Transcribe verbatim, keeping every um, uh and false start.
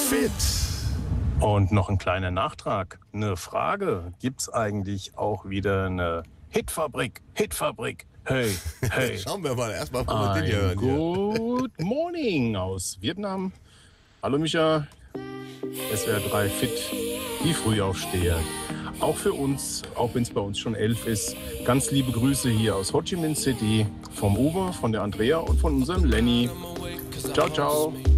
fit. Und noch ein kleiner Nachtrag. Eine Frage. Gibt's eigentlich auch wieder eine Hitfabrik? Hitfabrik. Hey, hey. Schauen wir mal erstmal, wo wir den hier Ein hören. Hier. Good Morning aus Vietnam. Hallo Micha. S W R drei Fit. Die Frühaufsteher. Auch für uns, auch wenn es bei uns schon elf ist. Ganz liebe Grüße hier aus Ho Chi Minh City. Vom Uwe, von der Andrea und von unserem Lenny. Ciao, ciao.